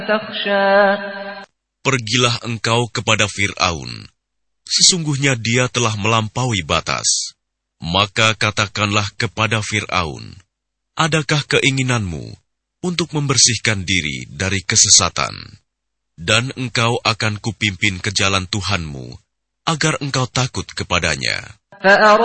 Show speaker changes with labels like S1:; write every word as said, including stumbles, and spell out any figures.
S1: Pergilah engkau kepada Fir'aun. Sesungguhnya dia telah melampaui batas. Maka katakanlah kepada Fir'aun, adakah keinginanmu untuk membersihkan diri dari kesesatan? Dan engkau akan kupimpin ke jalan Tuhanmu, agar engkau takut kepadanya.